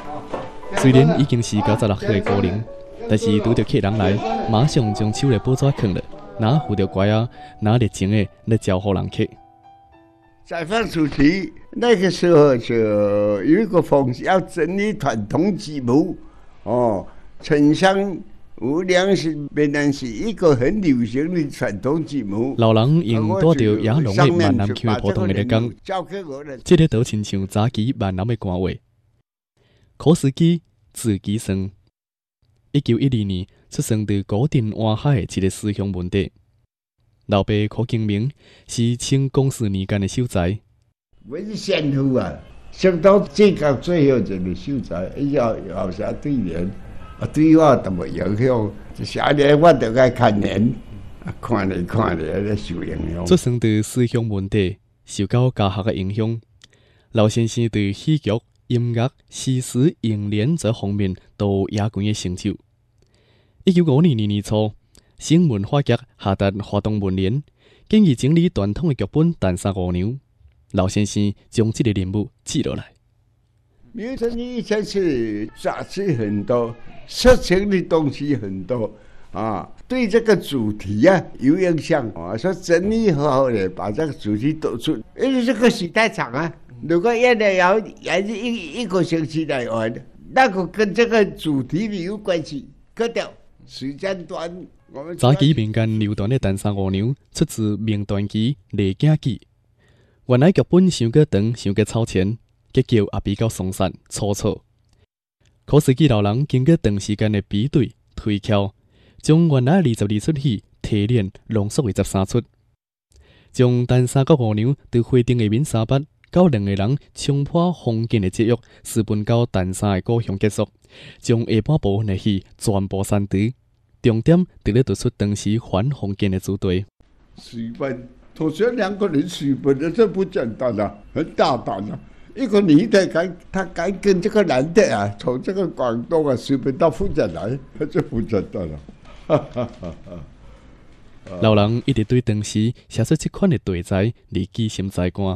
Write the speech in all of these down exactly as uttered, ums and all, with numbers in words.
虽然已经是九十六岁的高龄，但是拄着客人来，马上将手的宝纸放了，拿扶着拐啊，拿热情的来招呼人客。 采访主题那个时候就有一个风要整理传统节目哦，城乡无粮是闽南是一个很流行的传统节目。 老人用带着野龙的闽南腔的普通话来讲，这个都亲像早期闽南的歌话。考斯基字基生，一九一二年出生在古镇湾海的一个思乡门地。老爸柯敬明是清光绪年间的秀才。 我是先父啊，上到最高最后一个秀才，以后后生对联，啊对我都无影响。下年我就该看年，看嚟看嚟咧受影响。 出生在思乡门地，受到家学的影响，老先生对戏剧、音乐、诗词、楹联这方面都有野关的成就。一九五二年年初，新文化局下达活动文联，建议整理传统的剧本《澹三五娘》。老先生将这个任务记落来。 名称以前是杂志很多，色情的东西很多啊，对这个主题啊有影响啊，说整理好好的把这个主题导出，因为这个时太长啊，如果演的要演一一个星期来玩，那个跟这个主题没有关系，割掉时间短。 早期民间流传的《澹三五娘》出自明传奇《丽景记》，原来剧本伤过长，伤过超前，结构也比较松散粗糙。可司机老人经过长时间的比对推敲，将原来二十二出戏提炼浓缩为十三出，将澹三甲五娘từ花灯的面纱八到两个人冲破封建的制约，私奔到澹三的故乡结束，将下半部分的戏全部删除。重点在咧突出当时反封建的主队。 私奔，同学两个人私奔的，这不简单啊，很大胆啊！一个女的敢，她敢跟这个男的啊，从这个广东啊私奔到福建来，这不简单啊！ 老人一直对当时写出这款的题材历记心在肝。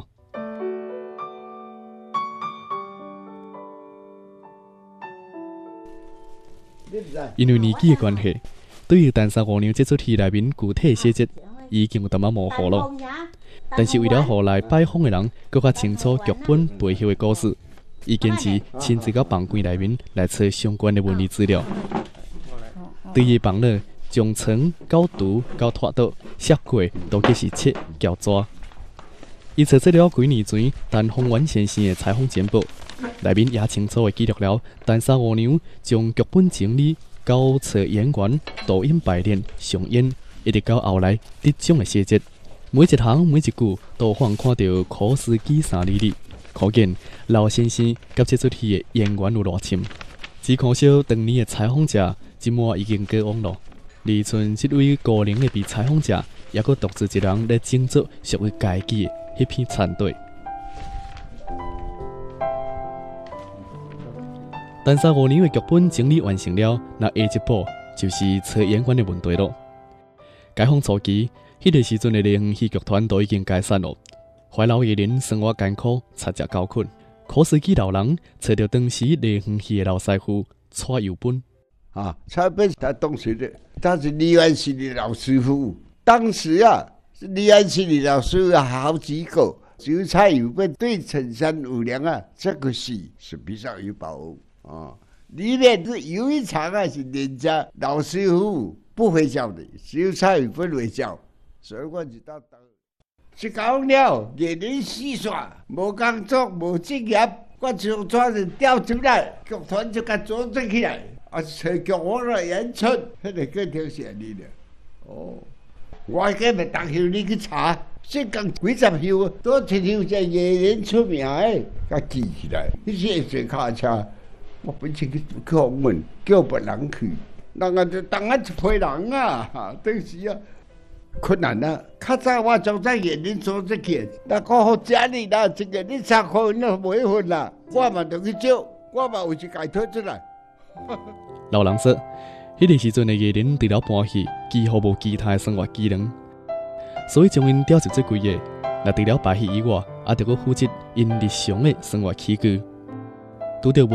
因为年纪的关系，对于《澹三五娘》这出戏内面具体细节已经有淡仔模糊了。但是为了让来拜访的人更加清楚剧本背后的故事，伊坚持亲自到房间内面来找相关的文字资料。对于房内从床到厨到拖倒、设柜都皆是切胶纸。伊查出了几年前陈宏源先生的采访简报。内面也清楚地记录了澹三五娘将剧本整理、到找演员、导演排练、上演，一直到后来得奖的细节，每一行每一句都让看到考司机三字字，可见老先生甲这出戏的演员有偌深。只可惜当年的采访者，即满已经过往了，而剩这位高龄的被采访者，也阁独自一人来整作属于家己的迄片残地。澹三五娘的剧本整理完成了，那下一步就是找演员的问题了。解放初期，迄个时阵的流行戏剧团都已经解散了，怀老爷人生活艰苦，差食艰困。可司机老人找到当时流行戏的老师傅蔡友本啊，蔡本他当时的他是梨园戏的老师傅，当时啊，梨园戏的老师傅好几个，只有蔡友本对《澹三五娘》啊这个戏是比较有把握。啊，里面是有一场啊，是人家老师傅不会教的，只有蔡友本会教，所以我就到当。是讲了，年年戏耍，无工作，无职业，我就抓人调出来，剧团就甲组织起来，啊，找剧我来演出，迄个叫条线哩了。哦，我今日当休你去查，先讲几十休，多一休才艺人出名诶，甲记起来，迄些坐卡车。我本身去去访问，叫别人去，人啊就当啊一批人啊，当时啊困难啊。较早我总在演员组织去，那个好家里啦，一个你三块银都没份啦，我嘛就去借，我嘛有一解脱出来。 老人说，迄个时阵的艺人除了搬戏，几乎无其他的生活技能，所以将因调入做几个，那除了排戏以外，也着搁负责因日常的生活起居。拄着